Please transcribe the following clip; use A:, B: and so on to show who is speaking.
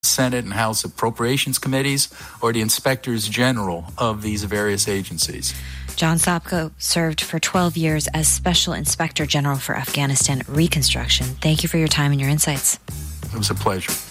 A: Senate and House Appropriations Committees or the Inspectors General of these various agencies.
B: John Sopko served for 12 years as Special Inspector General for Afghanistan Reconstruction. Thank you for your time and your insights.
A: It was a pleasure.